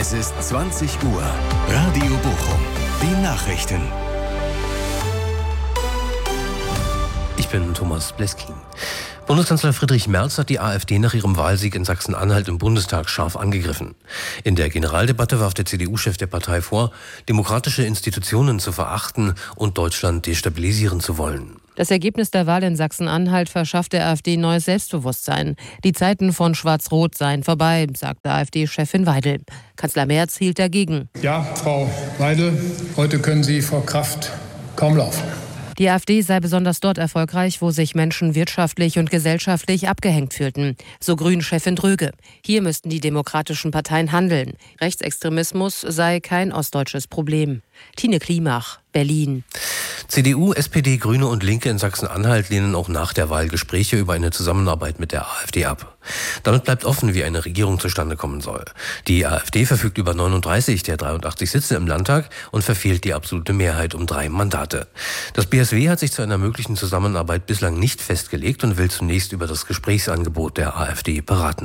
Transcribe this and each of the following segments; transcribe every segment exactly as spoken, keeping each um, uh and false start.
Es ist zwanzig Uhr. Radio Bochum. Die Nachrichten. Ich bin Thomas Bleskin. Bundeskanzler Friedrich Merz hat die AfD nach ihrem Wahlsieg in Sachsen-Anhalt im Bundestag scharf angegriffen. In der Generaldebatte warf der C D U-Chef der Partei vor, demokratische Institutionen zu verachten und Deutschland destabilisieren zu wollen. Das Ergebnis der Wahl in Sachsen-Anhalt verschafft der AfD neues Selbstbewusstsein. Die Zeiten von Schwarz-Rot seien vorbei, sagte AfD-Chefin Weidel. Kanzler Merz hielt dagegen. Ja, Frau Weidel, heute können Sie vor Kraft kaum laufen. Die AfD sei besonders dort erfolgreich, wo sich Menschen wirtschaftlich und gesellschaftlich abgehängt fühlten. So Grünen-Chefin Dröge. Hier müssten die demokratischen Parteien handeln. Rechtsextremismus sei kein ostdeutsches Problem. Tine Klimach, Berlin. C D U, S P D, Grüne und Linke in Sachsen-Anhalt lehnen auch nach der Wahl Gespräche über eine Zusammenarbeit mit der AfD ab. Damit bleibt offen, wie eine Regierung zustande kommen soll. Die AfD verfügt über neununddreißig der dreiundachtzig Sitze im Landtag und verfehlt die absolute Mehrheit um drei Mandate. Das B S W hat sich zu einer möglichen Zusammenarbeit bislang nicht festgelegt und will zunächst über das Gesprächsangebot der AfD beraten.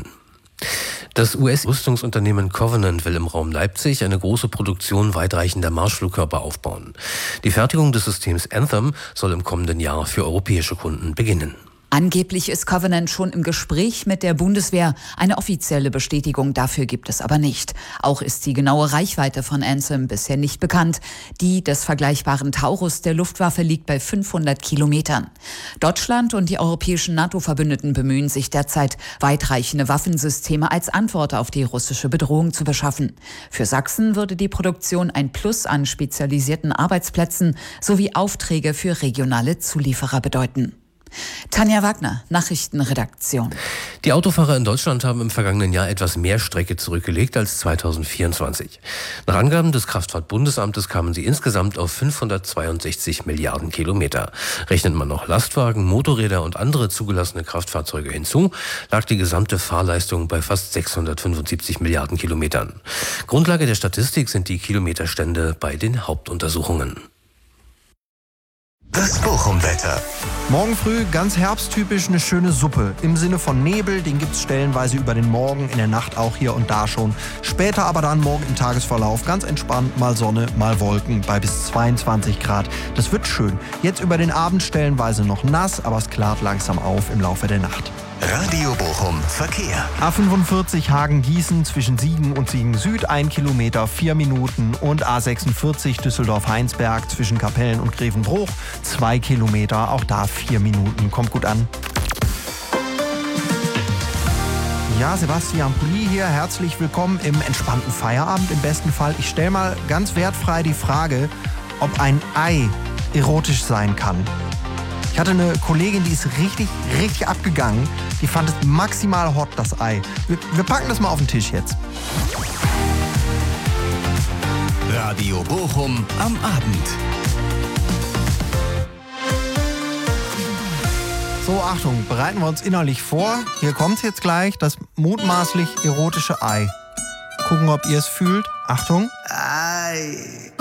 Das U S-Rüstungsunternehmen Covenant will im Raum Leipzig eine große Produktion weitreichender Marschflugkörper aufbauen. Die Fertigung des Systems Anthem soll im kommenden Jahr für europäische Kunden beginnen. Angeblich ist Covenant schon im Gespräch mit der Bundeswehr. Eine offizielle Bestätigung dafür gibt es aber nicht. Auch ist die genaue Reichweite von Anthem bisher nicht bekannt. Die des vergleichbaren Taurus der Luftwaffe liegt bei fünfhundert Kilometern. Deutschland und die europäischen NATO-Verbündeten bemühen sich derzeit, weitreichende Waffensysteme als Antwort auf die russische Bedrohung zu beschaffen. Für Sachsen würde die Produktion ein Plus an spezialisierten Arbeitsplätzen sowie Aufträge für regionale Zulieferer bedeuten. Tanja Wagner, Nachrichtenredaktion. Die Autofahrer in Deutschland haben im vergangenen Jahr etwas mehr Strecke zurückgelegt als zweitausendvierundzwanzig. Nach Angaben des Kraftfahrtbundesamtes kamen sie insgesamt auf fünfhundertzweiundsechzig Milliarden Kilometer. Rechnet man noch Lastwagen, Motorräder und andere zugelassene Kraftfahrzeuge hinzu, lag die gesamte Fahrleistung bei fast sechshundertfünfundsiebzig Milliarden Kilometern. Grundlage der Statistik sind die Kilometerstände bei den Hauptuntersuchungen. Das Bochum-Wetter. Morgen früh ganz herbsttypisch eine schöne Suppe. Im Sinne von Nebel, den gibt's stellenweise über den Morgen, in der Nacht auch hier und da schon. Später aber dann morgen im Tagesverlauf ganz entspannt, mal Sonne, mal Wolken bei bis zweiundzwanzig Grad. Das wird schön. Jetzt über den Abend stellenweise noch nass, aber es klart langsam auf im Laufe der Nacht. Radio Bochum Verkehr. A fünfundvierzig Hagen-Gießen zwischen Siegen und Siegen-Süd, ein Kilometer, vier Minuten. Und A sechsundvierzig Düsseldorf-Heinsberg zwischen Kapellen und Grevenbruch, zwei Kilometer, auch da vier Minuten. Kommt gut an. Ja, Sebastian Pulli hier. Herzlich willkommen im entspannten Feierabend im besten Fall. Ich stelle mal ganz wertfrei die Frage, ob ein Ei erotisch sein kann. Ich hatte eine Kollegin, die ist richtig, richtig abgegangen. Die fand es maximal hot, das Ei. Wir, wir packen das mal auf den Tisch jetzt. Radio Bochum am Abend. So, Achtung, bereiten wir uns innerlich vor. Hier kommt jetzt gleich das mutmaßlich erotische Ei. Gucken, ob ihr es fühlt. Achtung. Ei.